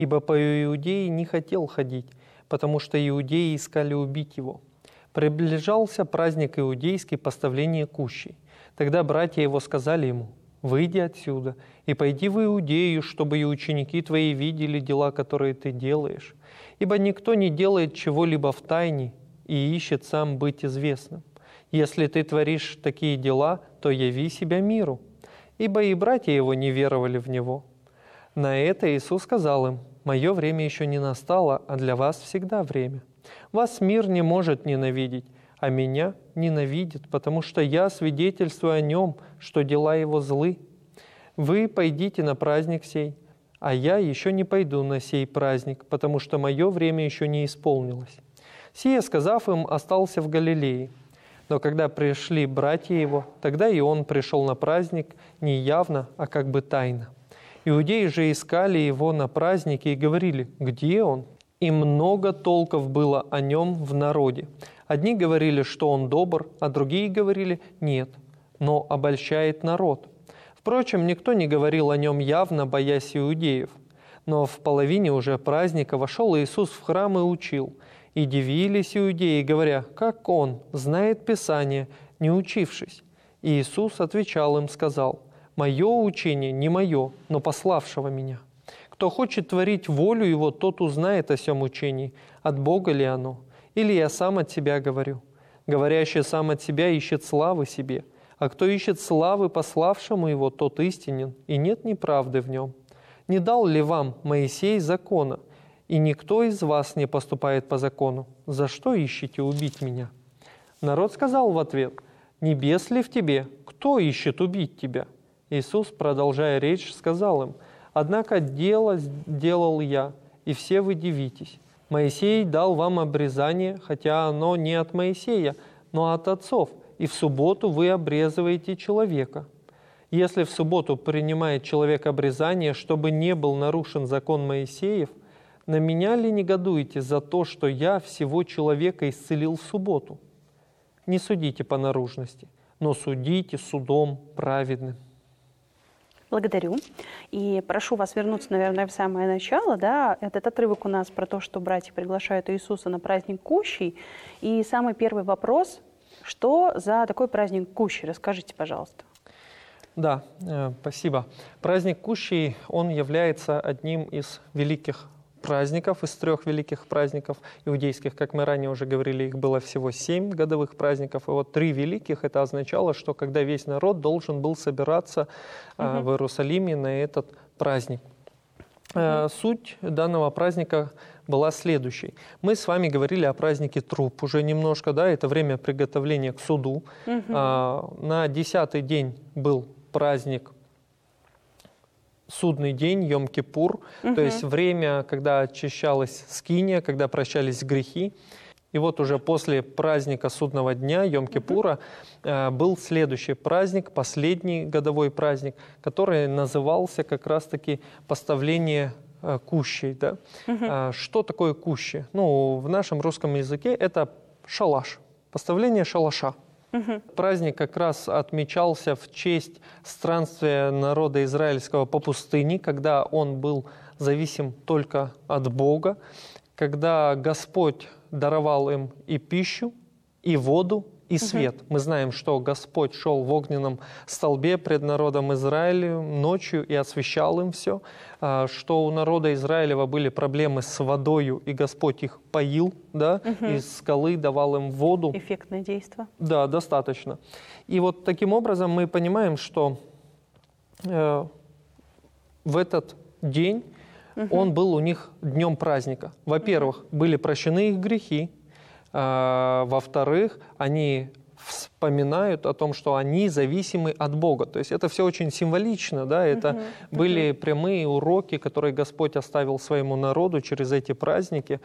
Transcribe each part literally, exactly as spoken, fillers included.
ибо по Иудее не хотел ходить, потому что иудеи искали убить его. Приближался праздник иудейский поставления кущей. Тогда братья его сказали ему: «Выйди отсюда и пойди в Иудею, чтобы и ученики твои видели дела, которые ты делаешь. Ибо никто не делает чего-либо в тайне и ищет сам быть известным. Если ты творишь такие дела, то яви себя миру». Ибо и братья его не веровали в него. На это Иисус сказал им: «Мое время еще не настало, а для вас всегда время. Вас мир не может ненавидеть, а меня ненавидит, потому что я свидетельствую о нем, что дела его злы. Вы пойдите на праздник сей, а я еще не пойду на сей праздник, потому что мое время еще не исполнилось». Сие, сказав им, остался в Галилее. Но когда пришли братья его, тогда и он пришел на праздник не явно, а как бы тайно. Иудеи же искали его на празднике и говорили: «Где он?» И много толков было о нем в народе. Одни говорили, что он добр, а другие говорили: «Нет, но обольщает народ». Впрочем, никто не говорил о нем явно, боясь иудеев. Но в половине уже праздника вошел Иисус в храм и учил. И дивились иудеи, говоря: «Как он знает Писание, не учившись?» И Иисус отвечал им, сказал: «Мое учение не мое, но пославшего меня. Кто хочет творить волю его, тот узнает о сем учении, от Бога ли оно, или я сам от себя говорю. Говорящий сам от себя ищет славы себе, а кто ищет славы пославшему его, тот истинен, и нет неправды в нем. Не дал ли вам Моисей закона, и никто из вас не поступает по закону? За что ищете убить меня?» Народ сказал в ответ: «Небес ли в тебе? Кто ищет убить тебя?» Иисус, продолжая речь, сказал им: «Однако дело сделал я, и все вы дивитесь. Моисей дал вам обрезание, хотя оно не от Моисея, но от отцов, и в субботу вы обрезываете человека. Если в субботу принимает человек обрезание, чтобы не был нарушен закон Моисеев, на меня ли негодуете за то, что я всего человека исцелил в субботу? Не судите по наружности, но судите судом праведным». Благодарю. И прошу вас вернуться, наверное, в самое начало. Да? Этот отрывок у нас про то, что братья приглашают Иисуса на праздник Кущей. И самый первый вопрос: что за такой праздник Кущей? Расскажите, пожалуйста. Да, э, спасибо. Праздник Кущей, он является одним из великих праздников, из трех великих праздников иудейских. Как мы ранее уже говорили, их было всего семь годовых праздников. И вот три великих, это означало, что когда весь народ должен был собираться э, угу. в Иерусалиме на этот праздник. Угу. Э, суть данного праздника была следующей. Мы с вами говорили о празднике Труп уже немножко, да, это время приготовления к суду. Угу. Э, на десятый день был праздник Судный день, Йом-Кипур, угу. то есть время, когда очищалась скиния, когда прощались грехи. И вот уже после праздника Судного дня, Йом-Кипура, угу. был следующий праздник, последний годовой праздник, который назывался как раз-таки поставление кущей. Да? Угу. Что такое кущи? Ну, в нашем русском языке это шалаш, поставление шалаша. Угу. Праздник как раз отмечался в честь странствия народа израильского по пустыне, когда он был зависим только от Бога, когда Господь даровал им и пищу, и воду, и свет. Угу. Мы знаем, что Господь шел в огненном столбе пред народом Израиля ночью и освещал им все, что у народа Израилева были проблемы с водою, и Господь их поил, да, угу. из скалы давал им воду. Эффектное действие. Да, достаточно. И вот таким образом мы понимаем, что э, в этот день угу. он был у них днем праздника. Во-первых, были прощены их грехи. А, во-вторых, они вспоминают о том, что они зависимы от Бога. То есть это все очень символично, да, это uh-huh. были uh-huh. прямые уроки, которые Господь оставил своему народу через эти праздники.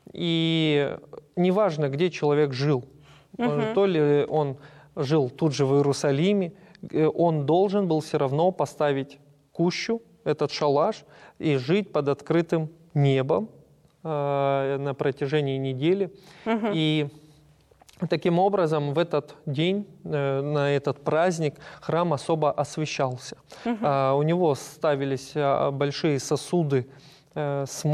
И неважно, где человек жил, uh-huh. то ли он жил тут же в Иерусалиме, он должен был все равно поставить кущу, этот шалаш, и жить под открытым небом на протяжении недели. Uh-huh. И таким образом в этот день, на этот праздник, храм особо освещался. Uh-huh. У него ставились большие сосуды э, с